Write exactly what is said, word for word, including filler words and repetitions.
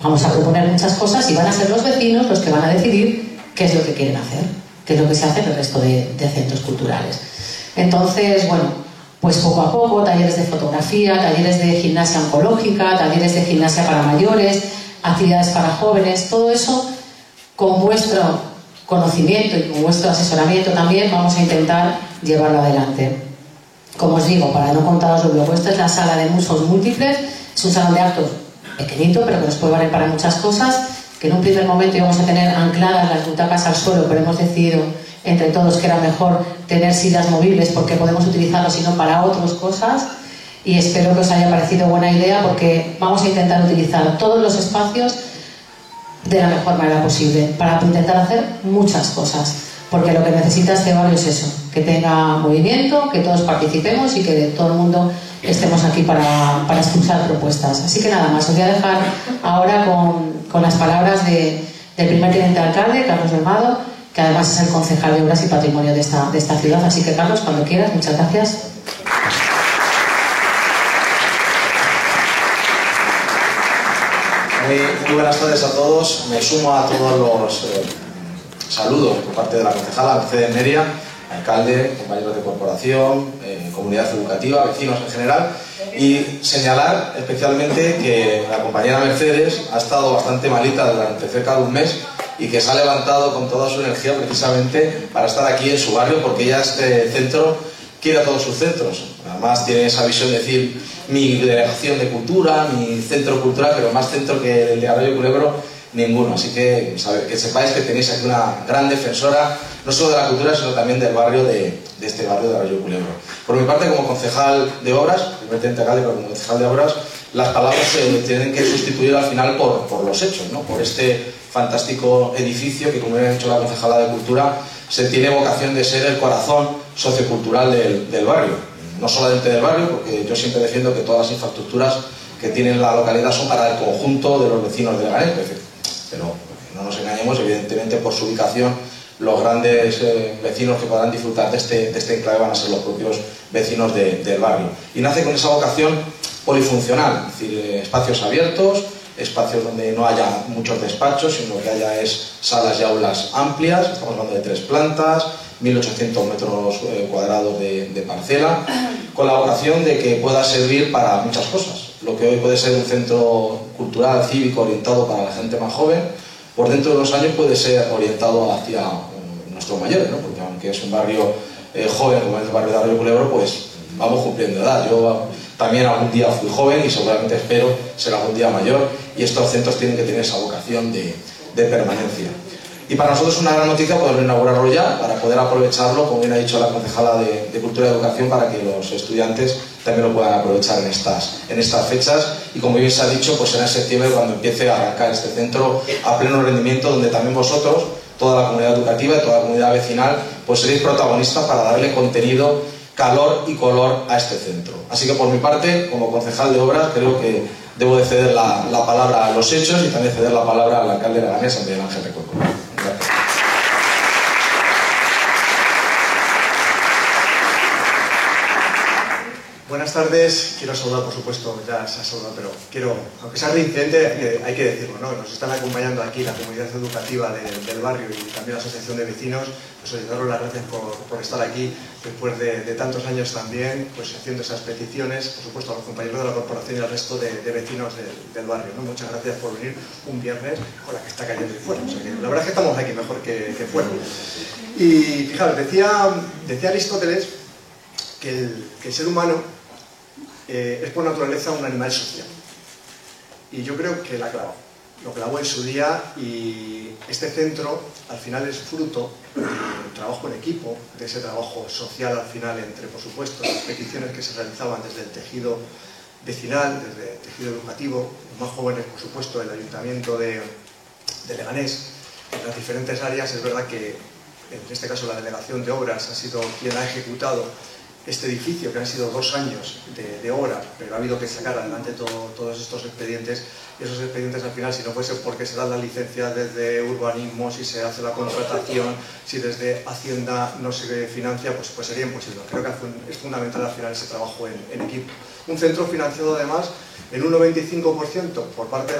Vamos a proponer muchas cosas y van a ser los vecinos los que van a decidir qué es lo que quieren hacer, qué es lo que se hace en el resto de, de centros culturales. Entonces, bueno, pues poco a poco, talleres de fotografía, talleres de gimnasia oncológica, talleres de gimnasia para mayores, actividades para jóvenes, todo eso con vuestro conocimiento y con vuestro asesoramiento también vamos a intentar llevarlo adelante. Como os digo, para no contaros lo luego, esta es la sala de usos múltiples, es un salón de actos pequeñito, pero que nos puede valer para muchas cosas, que en un primer momento íbamos a tener ancladas las butacas al suelo, pero hemos decidido entre todos que era mejor tener sillas movibles porque podemos utilizarlo sino para otras cosas, y espero que os haya parecido buena idea porque vamos a intentar utilizar todos los espacios de la mejor manera posible para intentar hacer muchas cosas, porque lo que necesita este barrio es eso, que tenga movimiento, que todos participemos y que todo el mundo estemos aquí para, para escuchar propuestas. Así que nada más, os voy a dejar ahora con, con las palabras de, del primer teniente alcalde, Carlos Bermado, que además es el concejal de Obras y Patrimonio de esta, de esta ciudad. Así que Carlos, cuando quieras, muchas gracias. Muy, muy buenas tardes a todos. Me sumo a todos los eh, saludos por parte de la concejala Mercedes Neria, alcalde, compañeros de corporación, eh, comunidad educativa, vecinos en general, y señalar especialmente que la compañera Mercedes ha estado bastante malita durante cerca de un mes y que se ha levantado con toda su energía precisamente para estar aquí en su barrio, porque ella este centro quiere a todos sus centros. Además tiene esa visión de decir mi delegación de cultura, mi centro cultural, pero más centro que el de Arroyo Culebro, ninguno. Así que, sabe, que sepáis que tenéis aquí una gran defensora, no solo de la cultura, sino también del barrio de, de este barrio de Arroyo Culebro. Por mi parte, como concejal de obras, primer teniente alcalde, pero como concejal de obras, las palabras se tienen que sustituir al final por, por los hechos, ¿no? Por este fantástico edificio que, como ya ha dicho la concejala de Cultura, se tiene vocación de ser el corazón sociocultural del, del barrio. No solamente del barrio, porque yo siempre defiendo que todas las infraestructuras que tiene la localidad son para el conjunto de los vecinos de Leganés, pero no nos engañemos, evidentemente por su ubicación los grandes eh, vecinos que podrán disfrutar de este, de este enclave van a ser los propios vecinos de, del barrio. Y nace con esa vocación polifuncional, es decir, eh, espacios abiertos, espacios donde no haya muchos despachos, sino que haya es salas y aulas amplias, estamos hablando de tres plantas, mil ochocientos metros eh, cuadrados de, de parcela, con la vocación de que pueda servir para muchas cosas. Lo que hoy puede ser un centro cultural, cívico, orientado para la gente más joven, por dentro de unos años puede ser orientado hacia eh, nuestros mayores, ¿no? Porque aunque es un barrio eh, joven, como es el barrio de Arroyo Culebro, pues vamos cumpliendo edad. Yo también algún día fui joven y seguramente espero ser algún día mayor, y estos centros tienen que tener esa vocación de, de permanencia. Y para nosotros es una gran noticia poder inaugurarlo ya, para poder aprovecharlo, como bien ha dicho la concejala de, de Cultura y Educación, para que los estudiantes también lo puedan aprovechar en estas, en estas fechas. Y como bien se ha dicho, pues será en septiembre cuando empiece a arrancar este centro a pleno rendimiento, donde también vosotros, toda la comunidad educativa y toda la comunidad vecinal, pues seréis protagonistas para darle contenido, calor y color a este centro. Así que por mi parte, como concejal de obras, creo que debo de ceder la, la palabra a los hechos y también ceder la palabra al alcalde de Leganés, Miguel Ángel Recuerdo. Gracias. Buenas tardes, quiero saludar, por supuesto, ya se ha saludado, pero quiero, aunque sea reincidente, hay que decirlo, ¿no? Nos están acompañando aquí la comunidad educativa de, del barrio y también la asociación de vecinos. Pues daros las gracias por, por estar aquí después de, de tantos años también, pues haciendo esas peticiones, por supuesto a los compañeros de la corporación y al resto de, de vecinos de, del barrio, ¿no? Muchas gracias por venir un viernes con la que está cayendo y fuera. O sea que la verdad es que estamos aquí mejor que, que fuera. Y fijaros, decía, decía Aristóteles que el, que el ser humano Eh, es por naturaleza un animal social, y yo creo que la clavó, lo clavó en su día, y este centro al final es fruto del trabajo en equipo, de ese trabajo social al final entre, por supuesto, las peticiones que se realizaban desde el tejido vecinal, desde el tejido educativo, los más jóvenes, por supuesto, el ayuntamiento de, de Leganés, en las diferentes áreas. Es verdad que en este caso la delegación de obras ha sido quien ha ejecutado este edificio, que han sido dos años de, de obra, pero ha habido que sacar adelante todo, todos estos expedientes, y esos expedientes al final, si no fuese porque se dan la licencia desde urbanismo, si se hace la contratación, si desde Hacienda no se financia, pues, pues sería imposible. Creo que es fundamental al final ese trabajo en, en equipo. Un centro financiado además en un noventa y cinco por ciento por parte de la